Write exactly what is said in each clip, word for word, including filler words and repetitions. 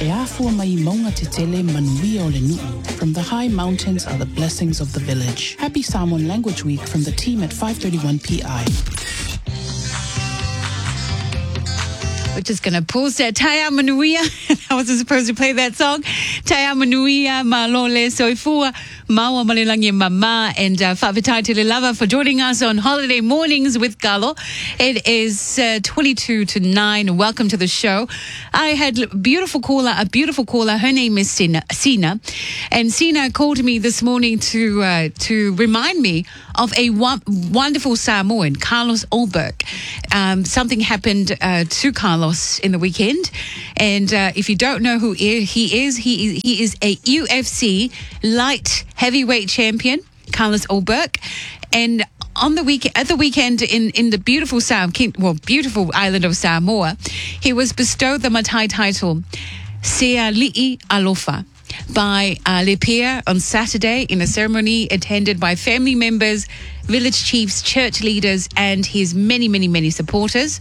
E afua mai maunga te tele manuia o le nuu. From the high mountains are the blessings of the village. Happy Samoan Language Week from the team at five thirty-one P I. We're just going to pause there. Taya Manuia. I wasn't supposed to play that song. Taya Manuia, Malole Soifua, Maua Malilangi Mama, and uh, Whaavitai Te Lava for joining us on Holiday Mornings with Galo. It is uh, twenty-two to nine. Welcome to the show. I had beautiful caller, a beautiful caller. Her name is Sina. Sina. And Sina called me this morning to uh, to remind me of a wa- wonderful Samoan, Carlos Ulberg. Um, something happened uh, to Carlos in the weekend, and uh, if you don't know who he is, he is he is a U F C light heavyweight champion, Carlos Ulberg, and on the week at the weekend in in the beautiful Sam, well, beautiful island of Samoa, he was bestowed the Matai title, Sea Li'i Alofa, by uh, Lepea on Saturday in a ceremony attended by family members, village chiefs, church leaders, and his many, many, many supporters.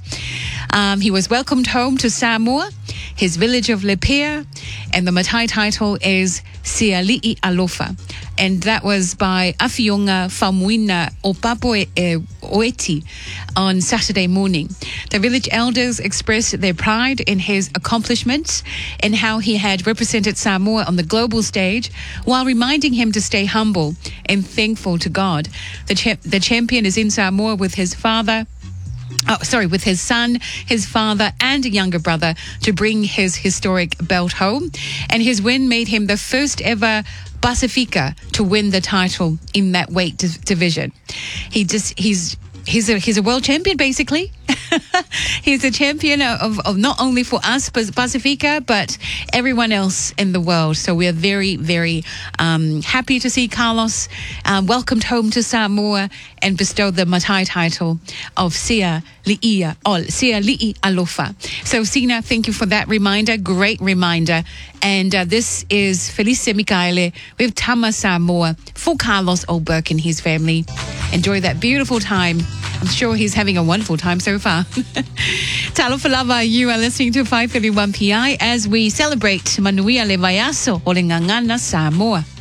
Um, he was welcomed home to Samoa, his village of Lepea, and the Matai title is Sea Li'i Alofa. And that was by Awhiunga Faumuina o Papo e Oeti on Saturday morning. The village elders expressed their pride in his accomplishments and how he had represented Samoa on the global stage, while reminding him to stay humble and thankful to God. The, cha- the champion is in Samoa with his father, Oh, sorry, with his son, his father, and a younger brother to bring his historic belt home. And his win made him the first ever Pacifica to win the title in that weight di- division. He just, he's, he's a, he's a world champion, basically. He's a champion of, of not only for us, Pacifica, but everyone else in the world. So we're very, very um, happy to see Carlos uh, welcomed home to Samoa and bestowed the Matai title of Sea Li'i, oh, Sea Li'i Alofa. So Sina, thank you for that reminder. Great reminder. And uh, this is Felice Mikaele with Tama Samoa for Carlos Ulberg and his family. Enjoy that beautiful time. I'm sure he's having a wonderful time so far. Talofa lava, you are listening to five thirty-one P I as we celebrate Manuia le Vaiaso o le Ngangana Samoa.